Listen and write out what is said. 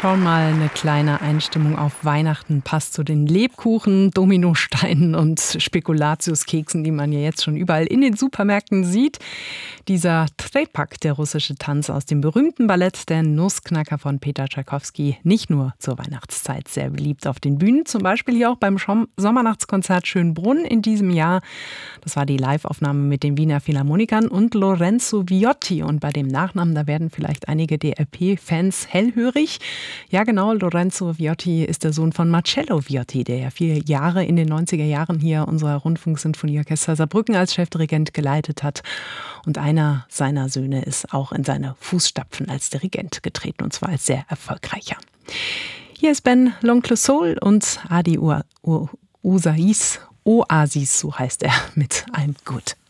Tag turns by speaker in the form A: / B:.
A: schon mal, eine kleine Einstimmung auf Weihnachten passt zu den Lebkuchen, Dominosteinen und Spekulatiuskeksen, die man ja jetzt schon überall in den Supermärkten sieht. Dieser Trepak, der russische Tanz aus dem berühmten Ballett Der Nussknacker von Peter Tschaikowski, nicht nur zur Weihnachtszeit sehr beliebt auf den Bühnen, zum Beispiel hier auch beim Sommernachtskonzert Schönbrunn in diesem Jahr. Das war die Live-Aufnahme mit den Wiener Philharmonikern und Lorenzo Viotti. Und bei dem Nachnamen, da werden vielleicht einige DRP-Fans hellhörig. Ja genau, Lorenzo Viotti ist der Sohn von Marcello Viotti, der ja 4 Jahre in den 90er Jahren hier unser Rundfunksinfonieorchester Saarbrücken als Chefdirigent geleitet hat. Und einer seiner Söhne ist auch in seine Fußstapfen als Dirigent getreten, und zwar als sehr erfolgreicher. Hier ist Ben L'Oncle Soul und Adi Oasis, so heißt er, mit I'm Good.